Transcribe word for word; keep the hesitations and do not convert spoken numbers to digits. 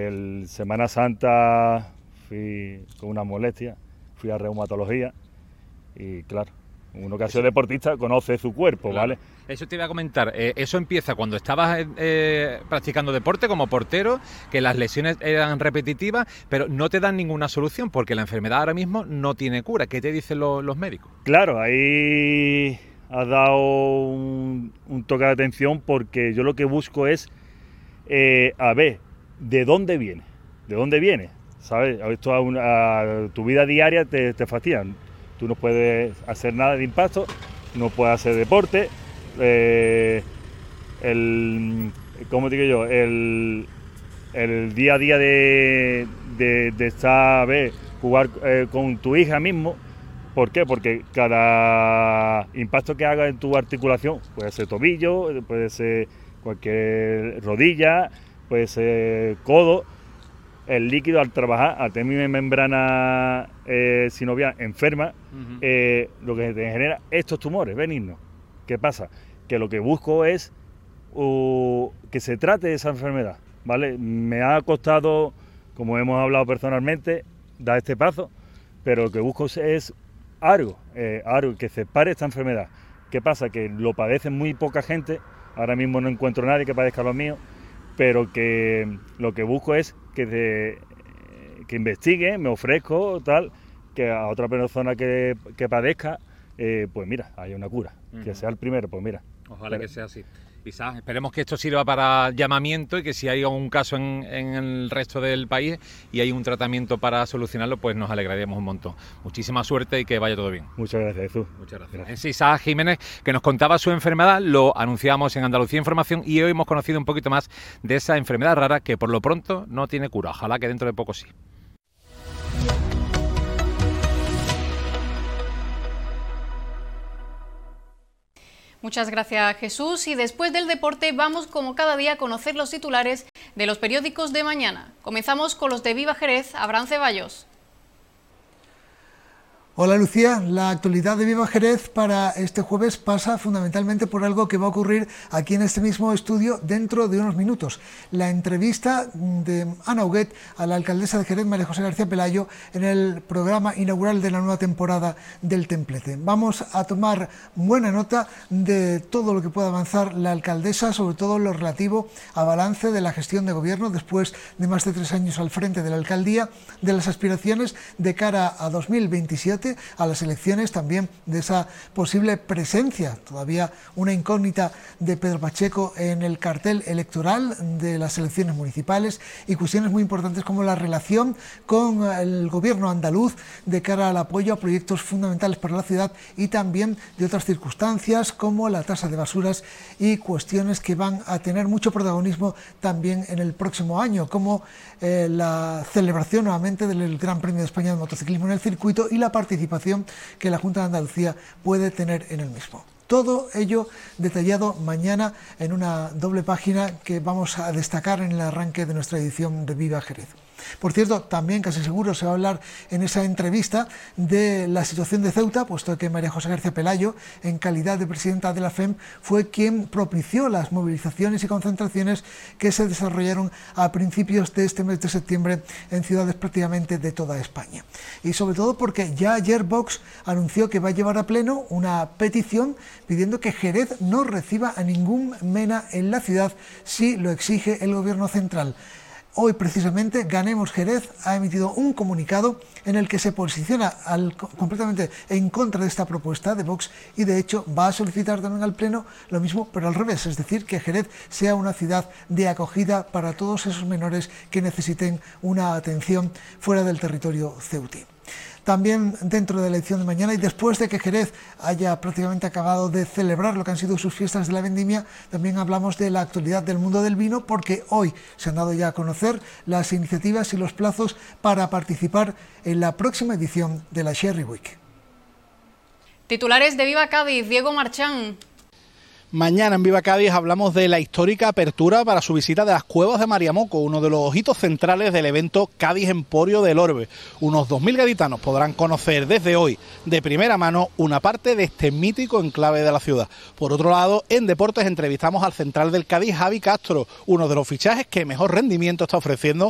el Semana Santa fui con una molestia, fui a reumatología y claro, uno que ha sido deportista conoce su cuerpo, claro. ¿Vale? Eso te iba a comentar, eh, eso empieza cuando estabas eh, practicando deporte como portero, que las lesiones eran repetitivas, pero no te dan ninguna solución porque la enfermedad ahora mismo no tiene cura. ¿Qué te dicen lo, los médicos? Claro, ahí has dado un, un toque de atención porque yo lo que busco es, eh, a ver, ¿de dónde viene? ¿De dónde viene? ¿Sabes? Esto a, una, a tu vida diaria te, te fastidia. Tú no puedes hacer nada de impacto, no puedes hacer deporte. Eh, el, ¿cómo digo yo? El, el día a día de, de, de estar, a ver, jugar eh, con tu hija mismo. ¿Por qué? Porque cada impacto que haga en tu articulación, puede ser tobillo, puede ser cualquier rodilla, puede ser codo, el líquido al trabajar, al tener una membrana eh, sinovial enferma, uh-huh. eh, lo que te genera estos tumores benignos. ¿Qué pasa? Que lo que busco es uh, que se trate esa enfermedad, ¿vale? Me ha costado, como hemos hablado personalmente, dar este paso, pero lo que busco es algo, eh, algo que separe esta enfermedad. ¿Qué pasa? Que lo padece muy poca gente, ahora mismo no encuentro nadie que padezca lo mío, pero que lo que busco es que, de, que investigue, me ofrezco, tal, que a otra persona que, que padezca, eh, pues mira, haya una cura, uh-huh. que sea el primero, pues mira. Ojalá pero, que sea así. Quizás esperemos que esto sirva para llamamiento y que si hay algún caso en, en el resto del país y hay un tratamiento para solucionarlo, pues nos alegraríamos un montón. Muchísima suerte y que vaya todo bien. Muchas gracias, Jesús. Muchas gracias. gracias. Es Isaac Jiménez, que nos contaba su enfermedad, lo anunciamos en Andalucía Información y hoy hemos conocido un poquito más de esa enfermedad rara que por lo pronto no tiene cura. Ojalá que dentro de poco sí. Muchas gracias, Jesús. Y después del deporte vamos, como cada día, a conocer los titulares de los periódicos de mañana. Comenzamos con los de Viva Jerez. Abraham Ceballos. Hola Lucía, la actualidad de Viva Jerez para este jueves pasa fundamentalmente por algo que va a ocurrir aquí en este mismo estudio dentro de unos minutos. La entrevista de Ana Huguet a la alcaldesa de Jerez, María José García Pelayo, en el programa inaugural de la nueva temporada del Templete. Vamos a tomar buena nota de todo lo que pueda avanzar la alcaldesa, sobre todo lo relativo a balance de la gestión de gobierno después de más de tres años al frente de la alcaldía, de las aspiraciones de cara a dos mil veintisiete, a las elecciones, también de esa posible presencia, todavía una incógnita, de Pedro Pacheco en el cartel electoral de las elecciones municipales, y cuestiones muy importantes como la relación con el gobierno andaluz de cara al apoyo a proyectos fundamentales para la ciudad, y también de otras circunstancias como la tasa de basuras y cuestiones que van a tener mucho protagonismo también en el próximo año, como eh, la celebración nuevamente del Gran Premio de España de Motociclismo en el circuito y la participación que la Junta de Andalucía puede tener en el mismo. Todo ello detallado mañana en una doble página que vamos a destacar en el arranque de nuestra edición de Viva Jerez. Por cierto, también casi seguro se va a hablar en esa entrevista de la situación de Ceuta, puesto que María José García Pelayo, en calidad de presidenta de la F E M, fue quien propició las movilizaciones y concentraciones que se desarrollaron a principios de este mes de septiembre en ciudades prácticamente de toda España. Y sobre todo porque ya ayer Vox anunció que va a llevar a pleno una petición pidiendo que Jerez no reciba a ningún MENA en la ciudad si lo exige el gobierno central. Hoy, precisamente, Ganemos Jerez ha emitido un comunicado en el que se posiciona al, completamente en contra de esta propuesta de Vox y, de hecho, va a solicitar también al Pleno lo mismo, pero al revés, es decir, que Jerez sea una ciudad de acogida para todos esos menores que necesiten una atención fuera del territorio ceutí. También dentro de la edición de mañana, y después de que Jerez haya prácticamente acabado de celebrar lo que han sido sus fiestas de la vendimia, también hablamos de la actualidad del mundo del vino, porque hoy se han dado ya a conocer las iniciativas y los plazos para participar en la próxima edición de la Sherry Week. Titulares de Viva Cádiz, Diego Marchán. Mañana en Viva Cádiz hablamos de la histórica apertura para su visita de las Cuevas de Mariamoco, uno de los hitos centrales del evento Cádiz Emporio del Orbe. Unos dos mil gaditanos podrán conocer desde hoy, de primera mano, una parte de este mítico enclave de la ciudad. Por otro lado, en deportes entrevistamos al central del Cádiz, Javi Castro, uno de los fichajes que mejor rendimiento está ofreciendo